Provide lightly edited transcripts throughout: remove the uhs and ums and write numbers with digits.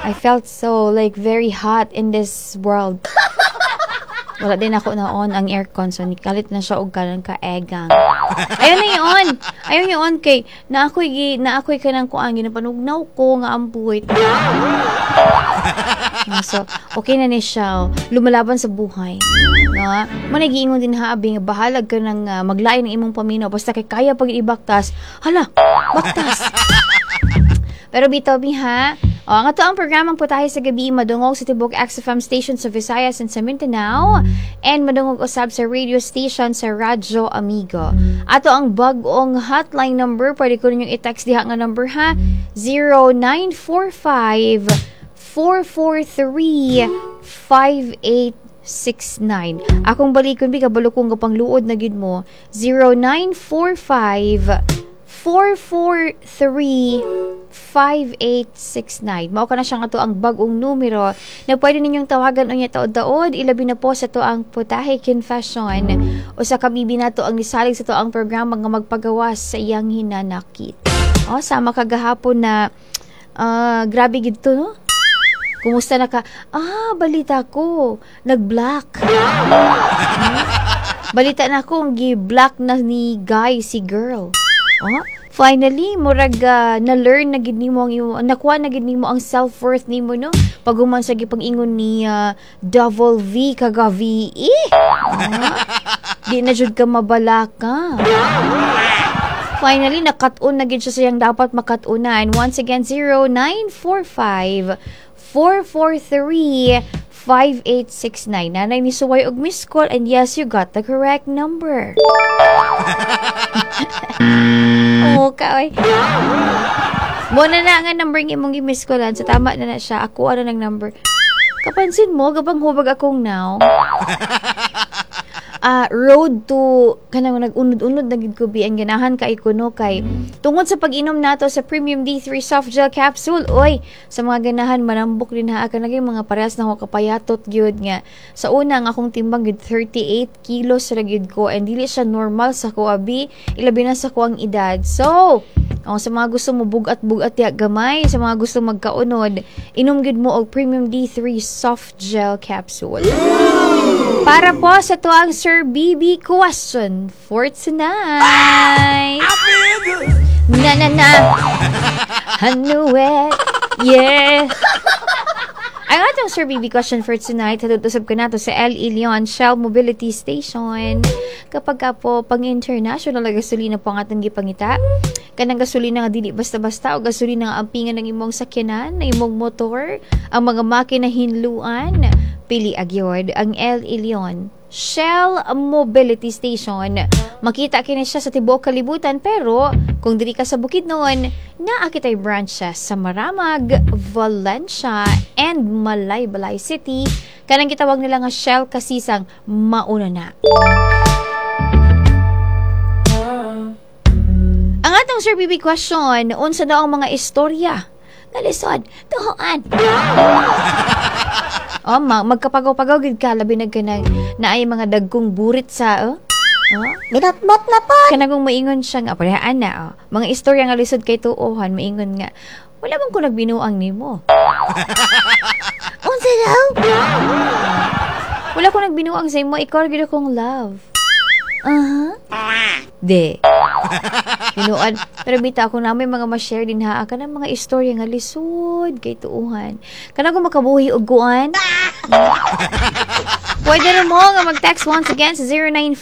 I felt so like very hot in this world. Wala din ako naon ang aircon, so nikalit na siya og kanan ka egang. Ayaw na yun kay na ako'y kanang kuan ginapanugnaw ko nga ampuit. So, okay na ni siya. Lumalaban sa buhay. No? Managiingon din habi nga bahalag ka ng maglain ng imong paminaw basta kay kaya pag ibaktas. Hala, baktas. Pero bitaw ha, ang ato ang programang Putahe sa Gabi madungog sa tibok XFM station sa Visayas and sa Mindanao and madungog usab sa radio station sa Radyo Amigo. Ato ang bag-ong hotline number, pwede ko ninyong i-text diha nga number ha, 0945 443-5869. Akong balikon bi kabalo kong kapangluod na gid mo 0945-443-5869. Mao ka na siya nga to ang bagong numero na pwede ninyong tawagan unya taod-daod. Ilabi na po sa to ang Putahe Confession o sa kabibi na to ang nisalig sa to ang programa nga magpagawas sa iyang hinanakit. Sama kagahapon na grabe gid to, no? Kumusta na ka? Balita ko. Nag-black. Balita na ko, gi-black na ni guy si girl. Finally, murag na-learn na gid nimo ang nakuha na gid nimo ang self-worth nimo, no? Paguman sa gipang-ingon ni Double V kaga VE. Di na jud ka mabalaka. Finally, nakat-on na gid siya sa yang dapat makat-unan. Once again, 0945-443-5869. Nanay ni Suway og miss call, and yes, you got the correct number. Okay. Muna na nga number ng imong i-miss callan. So, tama na siya. Ako ano ng number. Kapansin mo, gabang hubag akong now. Road to kanang nag-unod-unod na gid ko bi ang ganahan kay kuno kay tungod sa pag-inom nato sa Premium D3 Soft Gel Capsule. Oy, sa mga ganahan manambok din ha kanang mga parehas na ako kapayatot gyud nga. Sa una ang akong timbang gid 38 kilos ra gyud ko and dili siya normal sa ko abi, ilabi na sa ko ang edad. So, sa mga gusto mo bugat-bugat ya gamay, sa mga gusto magkaunod, inom gid mo og Premium D3 Soft Gel Capsule. Para po sa tuang Sir BB question for tonight. Na. I knew it. Yeah. Ang atong Sir BB question for tonight, hatutusab ka nato sa L. Ilion Shell Mobility Station. Kapag ka po pang-international na gasolina po ang atong gipangita, kanang gasolina nga dili basta-basta o gasolina nga ampingan ng imong sakyanan, ng imong motor, ang mga makina hinluan, pili agyod ang L. Ilion Shell Mobility Station. Makita kini siya sa tibuok kalibutan, pero kung diri ka sa Bukidnon, naa kitay branches sa Maramag, Valencia, and Malaybalay City. Kanang gitawag nila nga Shell Kasisang mauna na. Ang atong Sir BB question, unsa daw ang mga istorya nga lisod tuhoan? Magkapagaw-pagaw gid ka labi nagkanang naay mga dagkong burit sa binatbot na po. Kanagong maingon siya nga parehaan na mga istorya nga lisod kay tuohan, maingon nga wala man ko nagbinuang nimo. Unsa daw? Wala ko nagbinuang sa imo, ikaw gid akong love. De. Binuan. Pero bita ako na may mga ma-share din ha. Ka ng mga istorya nga lisod kay tuuhan. Kana ko makabuhi og kuan. Pwede rin mo nga mag-text once again sa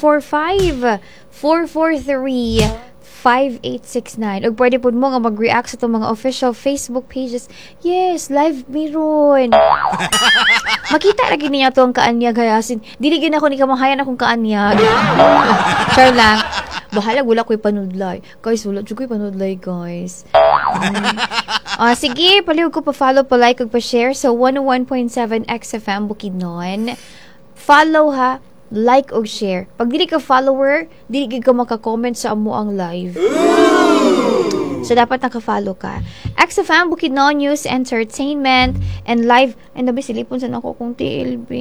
0945-443-5869. O pwede po mo nga mag-react sa itong mga official Facebook pages. Yes, live meron. Makita lagi niya to ang kaanyag hayasin. Diligin ako ni kamahayan akong kaanyag. Char lang. Bahala, wala ko'y panudlay. Guys, wala ko'y panudlay, guys. Sige, palihog ko pa-follow, pa-like, pa-share sa 101.7 XFM Bukidnon. Follow ha, like o share. Pag dili ka follower, dili ka makakomment sa amo ang live. So, dapat naka-follow ka. XFM Bukidnon News, Entertainment, and Live. Ay, nabi, silipon sa ako kong TLB.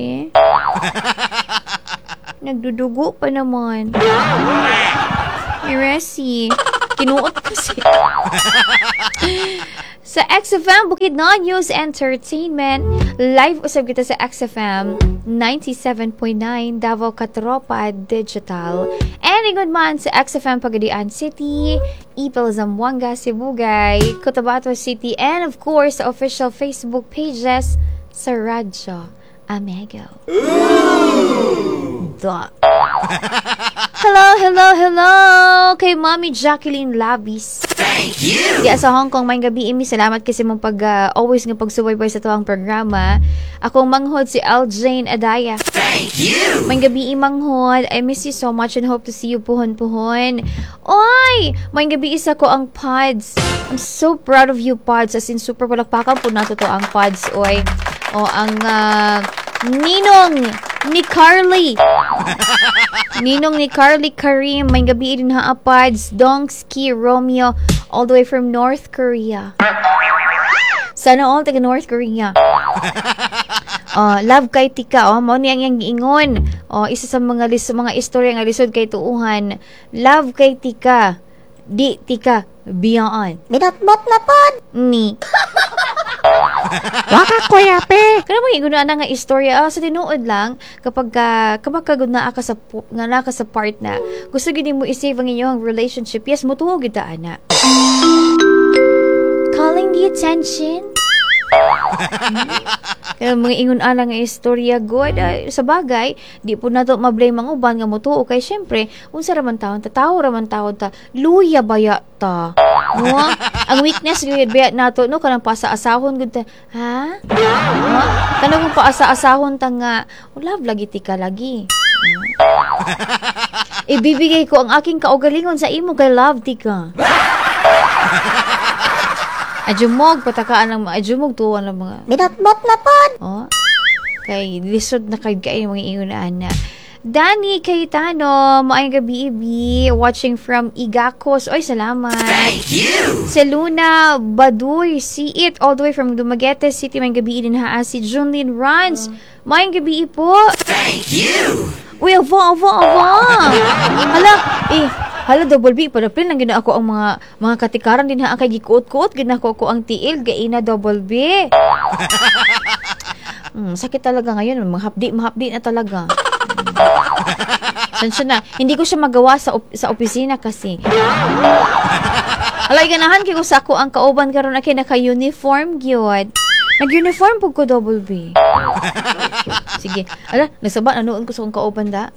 Nagdudugo pa naman. Iresi. Kinuot kasi. Sa XFM Bukidnon News Entertainment. Live usab kita sa XFM 97.9 Davao Katropa Digital. And igod man sa XFM Pagadian City, Ipil Zamboanga, Sibugay, Cotabato City, and of course sa official Facebook pages sa Radyo Amigo. Hello kay Mommy Jacqueline Labis. Thank you! Diya sa Hong Kong, may gabi imi. Salamat kasi mong always nga pagsubaybay sa tuwang programa. Akong manghod si Aljane Adaya. Thank you! May gabi manghod. I miss you so much and hope to see you puhon-puhon. Oy! May gabi isa ko ang pods. I'm so proud of you, pods. As in, super palakpakan po nato to ang pods. Oy. O, ang ninong ni Carly. Ninong ni Carly Karim. May gabi din ha, pods. Dongski Romeo. All the way from North Korea. Sana all taga North Korea. Love kay tika. Mo niyang yang giingon. Isa sa mga istorya nga lisod kay tuuhan. Love kay tika. Di tika. Beyond. Binatbot na pod. Ni. Waka kuya pe. Kaya mga iguna na nga istorya. Sa tinuod lang, kapag kagod na ka sa part na, gusto gini mo isave ang inyong relationship. Yes, mutuog ita, ana. Calling the attention. Kaya mga ingon-ana nga istorya, good. Sa bagay, di po na to mablame ang uban nga mutuo. Kaya syempre, unsa raman taon ta, tao raman taon ta, luya baya ta. No? Ang weakness gud baya nato no kanang paasa-asahon gud ta. Ha? No? Kanang paasa-asahon ta nga, love lagi tika lagi. Ibibigay ko ang aking kaugalingon sa imo kay love tika. Adjumog patakaan ng adjumog tuwan ng mga Binatbot na pod. Kay lisod na kay mga ingunaan na. Danny Cayetano, maayong gabi ibi, watching from Igacos. Oy, salamat. Thank you! Si Luna Baduy, see it all the way from Dumaguete City. Maayong gabi din ha. Si Junlin Runs, maayong gabi po. Thank you! Uy, ava. Hala, double B. Padapin lang gina ako ang mga katikaran din ha. Ang kay gikuot-kuot, gina ko ang tiil. Gaina double B. Sakit talaga ngayon. Mahapdi na talaga. Sansya na. Hindi ko siya magawa sa opisina kasi. Alay, ganahan ko sa ako ang kauban karon na naka-uniform gyud. Nag-uniform po ko double B. Sige. Ala, nagsaba, nanoon ko sa akong kauban da.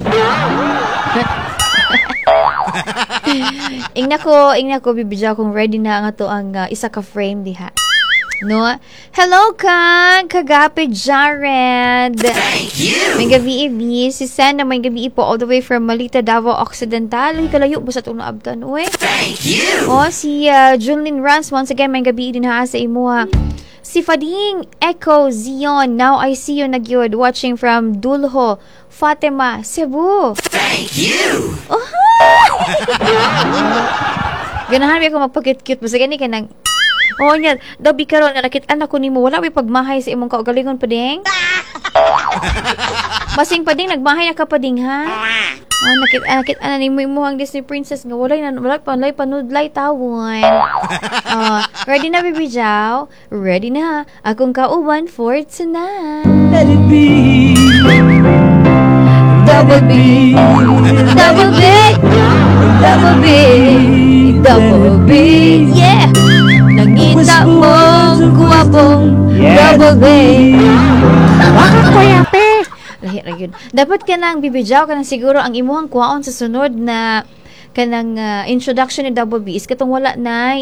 Ingna ko, bibidya kung ready na nga to ang isa ka frame diha. No? Hello, Kang! Kagapi, Jared! Thank you! May gabi ibi. Si Sana, may gabi po all the way from Malita, Davao Occidental. Ay, kalayo ba sa itong naabdan? Uy? Thank you! Si Junlin Rans, once again, may gabi din ha sa imo ha. Si Fading Echo Zion, now I see you nagyod, watching from Dulho, Fatima, Cebu. Thank you! Ganahan mo ako magpakit-cute. Basta gani ka nang niya, dabi karon nga nakit-an ako nimo, wala may pagmahay sa imong kaugalingon pading. Basing pading nagmahay na ka pading ha. Nakit-an nimo imong Disney princess nga wala panudlay tawon. Ready na baby Jow? Ready na. Akong kauban for tonight. Let it be. Double B. Double B. Double B. Double B. Yeah. Nangita mong guwapong double B. Waka kuya pe. Lahi yun. Dapat ka nang bibidyaw ka nang siguro ang imuhang kuwaon sa sunod na kanang introduction ni Double B is katong wala na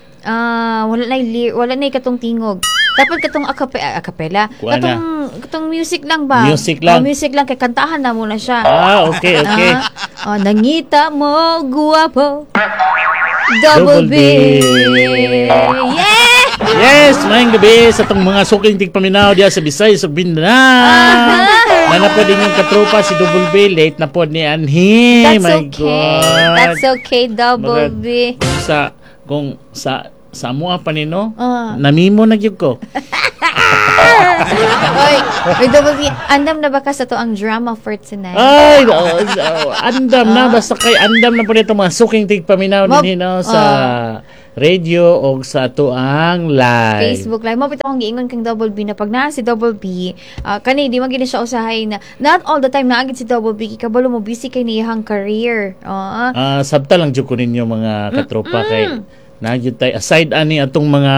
katong tingog. Dapat katong akapela. Katong music lang ba? Music lang. Music lang kay kantahan na muna siya. Okay. Nangita mo guwapo Double B. Yeah! Yes, maayong gabi sa itong mga suking tigpaminaw diya sa Bisay, sa Bindan. Na po din yung katropa si Double B. Late na po ni Anhi. That's My okay. God. That's okay, Double B. Kung sa mua pa nino, namimo na gyud ko. Oy, Double B, andam na ba ka sa to ang drama for tonight? Ay, andam na. Basta kay andam na po nito mga suking tigpaminaw din no, sa radio o sa ato ang live. Facebook live mo pito akong giingon kang Double B na pag naa si Double B kani di man gini siya usahay na not all the time naagid si Double B kabalo mo busy kay niyang career. Sabta lang jud ko ninyo mga katropa kay nagyud tay aside ani atong mga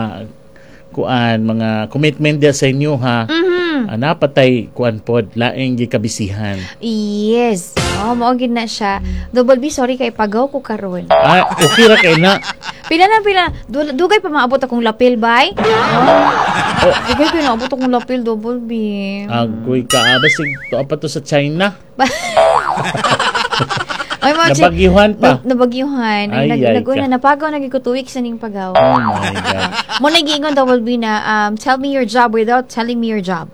mga commitment dia sa inyo ha. Napatay kuan pod laing gikabisihan. Yes. Mao gid na siya. Double B, sorry kay pagaw ko karon. Okay ra kay na. Pila dugay pa maabot akong lapil bay. Dugay pa maabot akong lapil Double B. Agoy ka basig to apa to sa China. Ay, nabagyuhan pa. Nabagyuhan. Nag-una, napagaw, naging 2 weeks na ning pagaw. Oh my God. Mo nag-iingon Double B na, tell me your job without telling me your job.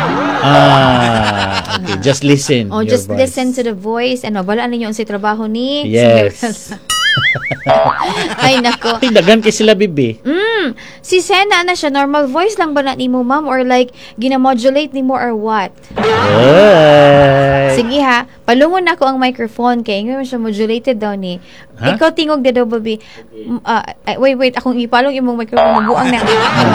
Okay. Just listen. Just voice. Listen to the voice. Balaan ninyo ang sa trabaho ni Yes. Ay, nako. Dagan kay sila, bibi. Si Sena na siya, normal voice lang ba na ni mo, ma'am? Or like, ginamodulate ni mo or what? Sige ha, palungon ako ang microphone kay ngayon siya modulated daw ni. Ikaw tingog the Double B. Wait, akong ipalong imong microphone mabuang na.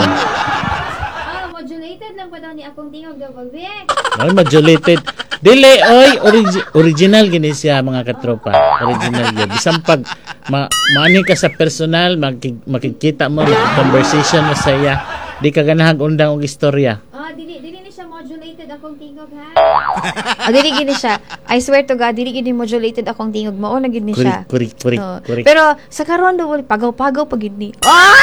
Modulated lang pa daw ni akong tingog Double B. Ay, modulated. Dili, oy, original gini siya mga katropa. Original yun. Bisang pag maani ka sa personal, makikita mo, conversation mo sa iya. Di ka ganahag undang og istorya. Dili ni siya modulated akong tingog ha. Dili gini siya. I swear to God, dili gini modulated akong tingog. Mao na gid ni siya. Kurik. Pero sa karon Double pagaw-pagaw pagid ni.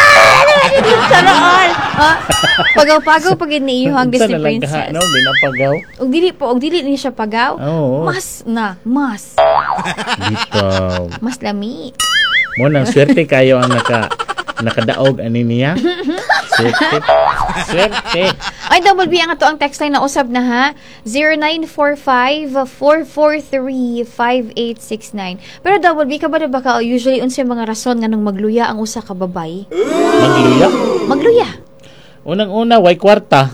Pagaw-pagaw pagid ni iyong Disney princess. No, binapagaw. Og dili ni siya pagaw. Mas. Bitaw. Mas lami. Mo nang swerte kayo ang nakadaog ani niya. Swerte. Ay, Double B, ang ato ang text line na usab na ha. 0945-443-5869. Pero Double B, kabalo ba ka usually unsay mga rason nga nang magluya ang usa ka babay? Magluya. Unang-una, way kwarta.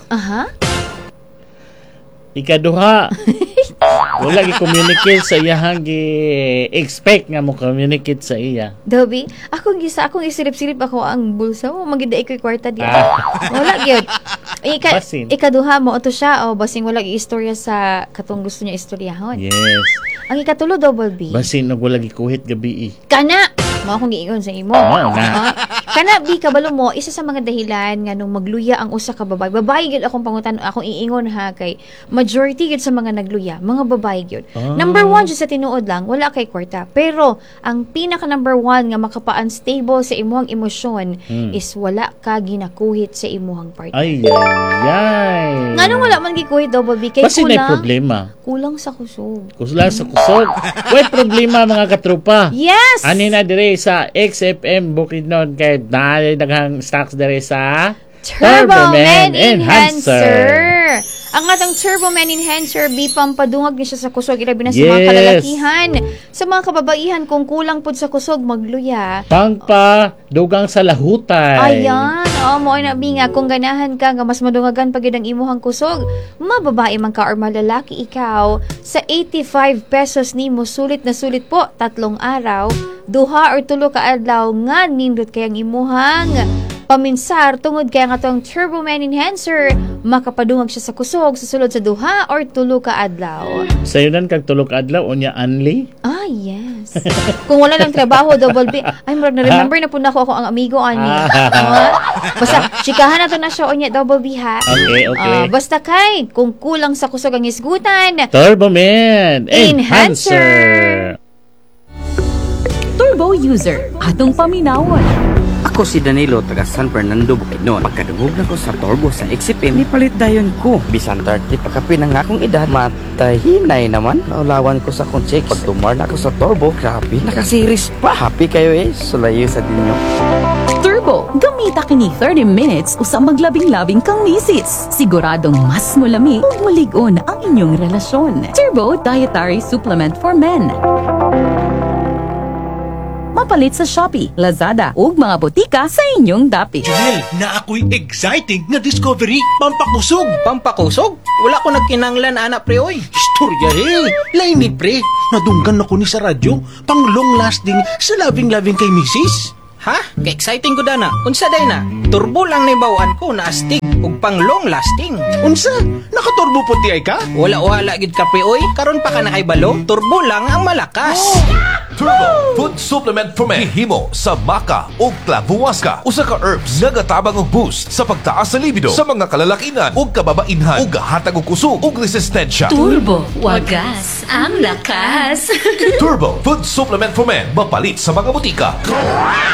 Ikaduha, wala gi-communicate sa iyahang gi-expect nga mo communicate sa iya. Dobby, akong isilip-silip ako ang bulsa mo, magida iko'y kwarta diya. Wala gyud. Ikaduha mo ato siya basing wala gi-istorya sa katong gusto niya istoryahon. Yes. Ang ikatulo Double B. Basing wala gi-kuhit gabi. Kana mo akong giingon sa imo. Kana B, kabalo mo, isa sa mga dahilan nga nung magluya ang usa ka babay. Babae gyud akong pangutan, akong iingon ha kay majority gyud sa mga nagluya, mga babae gyud. Number 1 sa tinuod lang, wala kay kwarta. Pero ang pinaka number 1 nga makapa-unstable sa imuhang emosyon is wala ka ginakuhit sa imuhang partner. Ay. Nganong wala man gikuhit Double B kay Kasi may problema. Kulang sa kusog. Way problema mga katropa. Yes. Ani na dire sa XFM Bukidnon kay daghang stocks dire sa Turbo Man Enhancer. Ang atang Turbo Man Enhancer, pampadungag ni siya sa kusog, ilabi na sa mga kalalakihan. Sa mga kababaihan, kung kulang po sa kusog, magluya. Dugang sa lahutan. Ayan, mo ay nabinga, kung ganahan ka, nga mas madungagan pagid ang imuhang kusog, mababae man ka or malalaki ikaw, sa 85 pesos nimo, sulit na sulit po, 3 araw, 2 or 3 ka adlaw, nga nindot kayang imuhang paminsar tungod kaya nga tong Turbo Man Enhancer makapadungag siya sa kusog sa sulod sa 2 or 3 ka adlaw. Sayunan kag 3 ka adlaw unya anli? Yes. Kung wala lang trabaho Double B, ay murag na remember na pud nako ako ang amigo ani. Basta chikahan nato na siya unya Double B ha. Okay. Basta kay kung kulang sa kusog ang isgutan, Turbo Man Enhancer. Turbo user atong paminawon. Ako si Danilo, taga San Fernando, Bukidnon. Pagkadungog na ko sa Turbo sa XFM, nipalit dayon ko. Bisan 30 pagkapi ng akong edad, matahinay naman. Naulawan ko sa akong check. Pag tumar na ako sa Turbo, grabe, nakasiris pa. Happy kayo sulayo sa dinyo. Turbo, gamita kini 30 minutes usa maglabing-labing kang misis. Siguradong mas mulami ug malig-on ang inyong relasyon. Turbo Dietary Supplement for Men. Mapalit sa Shopee, Lazada ug mga botika sa inyong dapit. Janelle, na ako'y exciting nga discovery. Pampakusog. Pampakusog? Wala ko nagkinanglan, anak pre, oy. Istorya lain ni pre. Nadunggan ako ni sa radyo. Pang long lasting sa loving-loving kay misis. Ha? Ka-exciting ko dana. Unsa day na? Turbo lang na ibawaan ko na astig ug pang long lasting. Unsa? Nakaturbo puti ay ka? Wala gid ka pre oy. Karon pa ka na kay balo. Turbo lang ang malakas. Turbo Food Supplement for Men himo sa maca ug clavuasca, usa ka herbs nga gatabang og boost sa pagtaas sa libido sa mga kalalakinan ug kababainhan ug hatag og kusog ug resistensya. Turbo, wagas ang lakas. Turbo Food Supplement for Men mapalit sa mga butika.